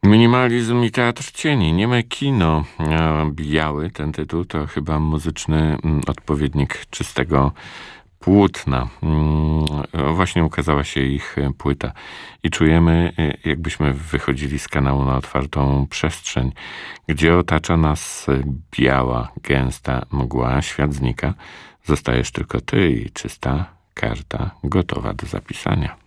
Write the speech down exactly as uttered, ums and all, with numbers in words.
Minimalizm i teatr cieni, nieme kino. Biały, ten tytuł, to chyba muzyczny odpowiednik czystego płótna. Właśnie ukazała się ich płyta i czujemy, jakbyśmy wychodzili z kanału na otwartą przestrzeń, gdzie otacza nas biała, gęsta mgła, świat znika. Zostajesz tylko ty i czysta karta gotowa do zapisania.